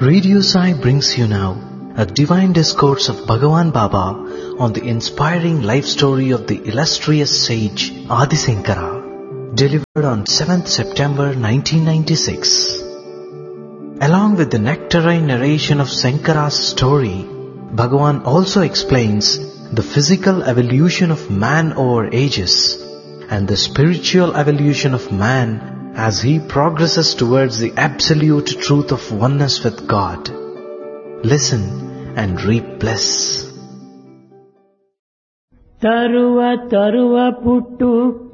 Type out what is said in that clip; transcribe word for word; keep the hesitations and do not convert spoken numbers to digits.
Radio Sai brings you now a divine discourse of Bhagavan Baba on the inspiring life story of the illustrious sage Adi Shankara, delivered on seventh September nineteen ninety-six. Along with the nectarine narration of Shankara's story, Bhagavan also explains the physical evolution of man over ages and the spiritual evolution of man as he progresses towards the absolute truth of oneness with God. Listen and reap bliss. తరువ తరువ పుట్టు